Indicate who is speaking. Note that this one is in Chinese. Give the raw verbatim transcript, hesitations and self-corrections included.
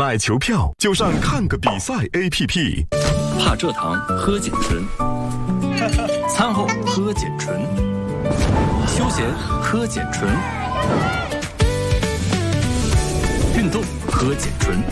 Speaker 1: 买球票就上看个比赛 A P P。
Speaker 2: 怕蔗糖喝碱醇，餐后喝碱醇，休闲喝碱醇，运动喝碱醇。